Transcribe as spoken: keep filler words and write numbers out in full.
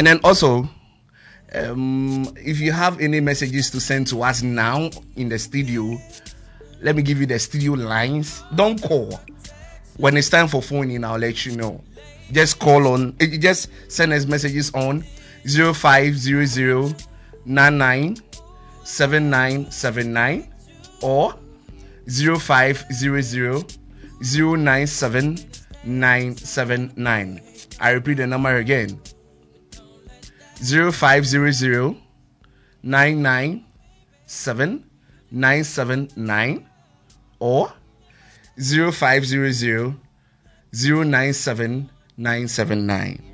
And then also, um, if you have any messages to send to us now in the studio, let me give you the studio lines. Don't call. When it's time for phoning, I'll let you know. Just call on. Just send us messages on zero five zero zero nine nine seven nine seven nine or zero five zero zero zero nine seven nine seven nine. I repeat the number again. zero five zero zero nine nine seven nine seven nine or zero five zero zero zero nine seven nine seven nine.